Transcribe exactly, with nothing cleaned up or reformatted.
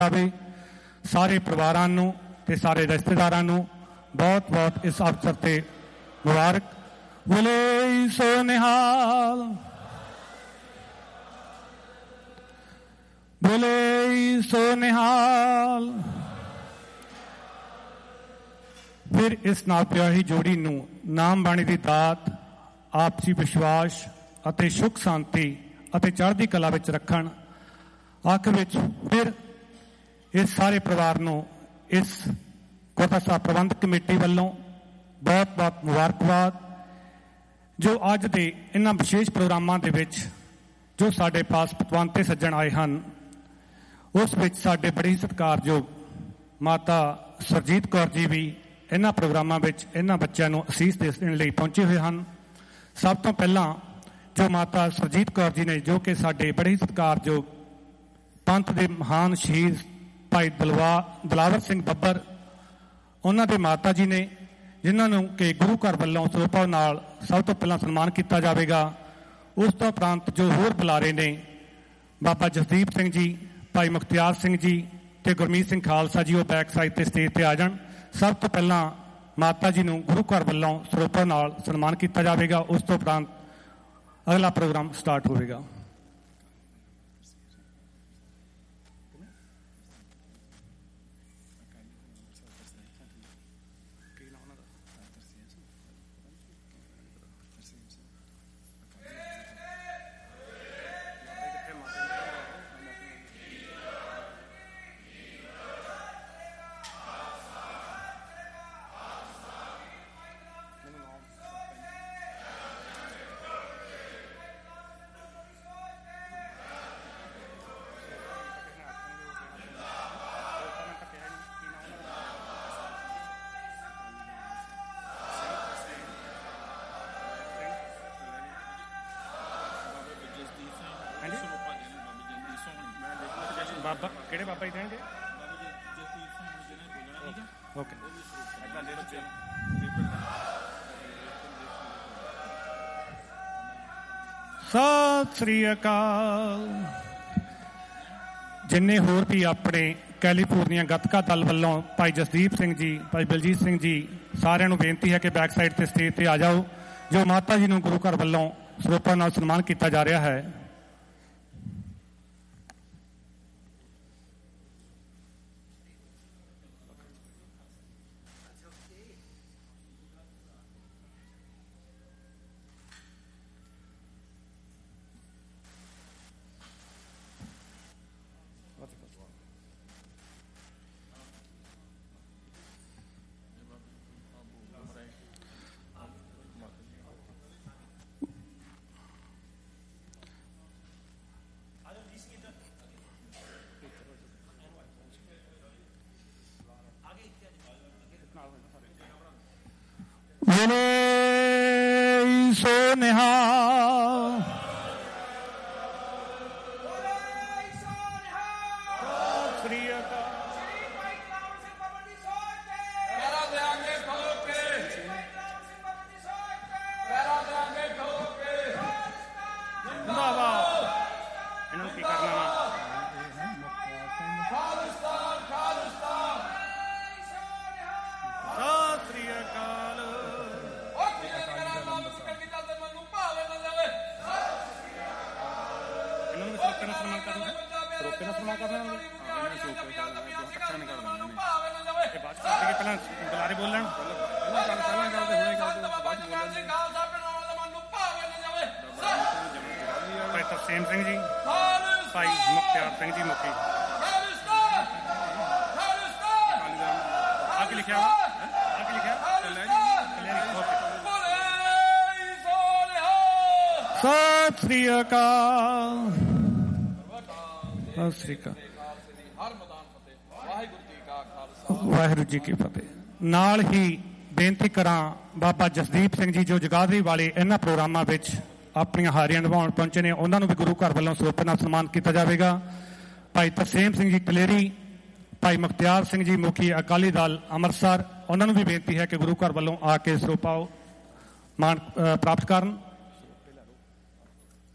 ਸਾਰੇ ਪਰਿਵਾਰਾਂ ਨੂੰ ਤੇ ਸਾਰੇ ਰਿਸ਼ਤੇਦਾਰਾਂ ਨੂੰ ਬਹੁਤ ਬਹੁਤ ਇਸ ਅਵਸਰ ਤੇ ਮੁਬਾਰਕ। ਬੋਲੇ ਸੋ ਨਿਹਾਲ, ਬੋਲੇ ਸੋ ਨਿਹਾਲ। ਫਿਰ ਇਸ ਨਾਲ ਪਿਆਰੀ ਜੋੜੀ ਨੂੰ ਨਾਮ ਬਾਣੀ ਦੀ ਦਾਤ, ਆਪਸੀ ਵਿਸ਼ਵਾਸ ਅਤੇ ਸੁਖ ਸ਼ਾਂਤੀ ਅਤੇ ਚੜ੍ਹਦੀ ਕਲਾ ਵਿੱਚ ਰੱਖਣ। ਆਖਿਰ ਵਿੱਚ ਫਿਰ ਇਸ ਸਾਰੇ ਪਰਿਵਾਰ ਨੂੰ ਇਸ ਗੁਰਦੁਆਰਾ ਸਾਹਿਬ ਪ੍ਰਬੰਧਕ ਕਮੇਟੀ ਵੱਲੋਂ ਬਹੁਤ ਬਹੁਤ ਮੁਬਾਰਕਬਾਦ, ਜੋ ਅੱਜ ਦੇ ਇਹਨਾਂ ਵਿਸ਼ੇਸ਼ ਪ੍ਰੋਗਰਾਮਾਂ ਦੇ ਵਿੱਚ ਜੋ ਸਾਡੇ ਪਾਸ ਪਤਵੰਤੇ ਸੱਜਣ ਆਏ ਹਨ, ਉਸ ਵਿੱਚ ਸਾਡੇ ਬੜੇ ਸਤਿਕਾਰਯੋਗ ਮਾਤਾ ਸਰਜੀਤ ਕੌਰ ਜੀ ਵੀ ਇਹਨਾਂ ਪ੍ਰੋਗਰਾਮਾਂ ਵਿੱਚ ਇਹਨਾਂ ਬੱਚਿਆਂ ਨੂੰ ਅਸੀਸ ਦੇਣ ਲਈ ਪਹੁੰਚੇ ਹੋਏ ਹਨ। ਸਭ ਤੋਂ ਪਹਿਲਾਂ ਜੋ ਮਾਤਾ ਸਰਜੀਤ ਕੌਰ ਜੀ ਨੇ, ਜੋ ਕਿ ਸਾਡੇ ਬੜੇ ਸਤਿਕਾਰਯੋਗ ਪੰਥ ਦੇ ਮਹਾਨ ਸ਼ਹੀਦ ਭਾਈ ਦਲਵਾ ਦਲਾਵਰ ਸਿੰਘ ਬੱਬਰ, ਉਹਨਾਂ ਦੇ ਮਾਤਾ ਜੀ ਨੇ, ਜਿਨ੍ਹਾਂ ਨੂੰ ਕਿ ਗੁਰੂ ਘਰ ਵੱਲੋਂ ਸਰੋਪਾ ਨਾਲ ਸਭ ਤੋਂ ਪਹਿਲਾਂ ਸਨਮਾਨ ਕੀਤਾ ਜਾਵੇਗਾ। ਉਸ ਤੋਂ ਉਪਰੰਤ ਜੋ ਹੋਰ ਬੁਲਾਰੇ ਨੇ, ਬਾਬਾ ਜਸਦੀਪ ਸਿੰਘ ਜੀ, ਭਾਈ ਮੁਖਤਿਆਰ ਸਿੰਘ ਜੀ ਤੇ ਗੁਰਮੀਤ ਸਿੰਘ ਖਾਲਸਾ ਜੀ, ਉਹ ਬੈਕ ਸਾਈਡ ਤੇ ਸਟੇਜ ਤੇ ਆ ਜਾਣ। ਸਭ ਤੋਂ ਪਹਿਲਾਂ ਮਾਤਾ ਜੀ ਨੂੰ ਗੁਰੂ ਘਰ ਵੱਲੋਂ ਸਰੋਪਾ ਨਾਲ ਸਨਮਾਨ ਕੀਤਾ ਜਾਵੇਗਾ। ਉਸ ਤੋਂ ਉਪਰੰਤ ਅਗਲਾ ਪ੍ਰੋਗਰਾਮ ਸਟਾਰਟ ਹੋਵੇਗਾ। ਬਾਬਾ ਕਿਹੜੇ ਬਾਬਾ ਜੀ ਦੇਣਗੇ? ਓਕੇ। ਸਤਿ ਸ੍ਰੀ ਅਕਾਲ। ਜਿੰਨੇ ਹੋਰ ਵੀ ਆਪਣੇ ਕੈਲੀਫੋਰਨੀਆ ਗੱਤਕਾ ਦਲ ਵੱਲੋਂ ਭਾਈ ਜਸਦੀਪ ਸਿੰਘ ਜੀ, ਭਾਈ ਬਲਜੀਤ ਸਿੰਘ ਜੀ, ਸਾਰਿਆਂ ਨੂੰ ਬੇਨਤੀ ਹੈ ਕਿ ਬੈਕ ਸਾਈਡ ਤੇ ਸਟੇਜ ਤੇ ਆ ਜਾਓ, ਜੋ ਮਾਤਾ ਜੀ ਨੂੰ ਗੁਰੂ ਘਰ ਵੱਲੋਂ ਸਰੋਪਾ ਨਾਲ ਸਨਮਾਨ ਕੀਤਾ ਜਾ ਰਿਹਾ ਹੈ। ਬੋਲੇ ਸੋ ਨਿਹਾਲ, ਬੁਲਾਰੇ ਬੋਲਣ ਭਾਈ ਤਰਸੇਮ ਸਿੰਘ ਜੀ, ਭਾਈ ਮੁਖਤਿਆਰ ਸਿੰਘ ਜੀ ਮੁਖੀ। ਆ ਕੀ ਲਿਖਿਆ? ਆ ਕੀ ਲਿਖਿਆ? ਸਤਿ ਸ੍ਰੀ ਅਕਾਲ। ਸਤਿ ਸ੍ਰੀ ਅਕਾਲ। ਵਾਹਿਗੁਰੂ ਜੀ ਕੀ ਫਤਿਹ। ਨਾਲ ਹੀ ਬੇਨਤੀ ਕਰਾਂ, ਬਾਬਾ ਜਸਦੀਪ ਸਿੰਘ ਜੀ ਜੋ ਜਗਾਦਰੀ ਵਾਲੇ ਇਹਨਾਂ ਪ੍ਰੋਗਰਾਮਾਂ ਵਿੱਚ ਆਪਣੀਆਂ ਹਾਜ਼ਰੀਆਂ ਨਿਭਾਉਣ ਪਹੁੰਚੇ ਨੇ, ਉਹਨਾਂ ਨੂੰ ਵੀ ਗੁਰੂ ਘਰ ਵੱਲੋਂ ਸਰੋਪੇ ਨਾਲ ਸਨਮਾਨ ਕੀਤਾ ਜਾਵੇਗਾ। ਭਾਈ ਤਰਸੇਮ ਸਿੰਘ ਜੀ ਕਲੇਰੀ, ਭਾਈ ਮੁਖਤਿਆਰ ਸਿੰਘ ਜੀ ਮੁਖੀ ਅਕਾਲੀ ਦਲ ਅੰਮ੍ਰਿਤਸਰ, ਉਹਨਾਂ ਨੂੰ ਵੀ ਬੇਨਤੀ ਹੈ ਕਿ ਗੁਰੂ ਘਰ ਵੱਲੋਂ ਆ ਕੇ ਸਰੋਪਾ ਮਾਣ ਪ੍ਰਾਪਤ ਕਰਨ।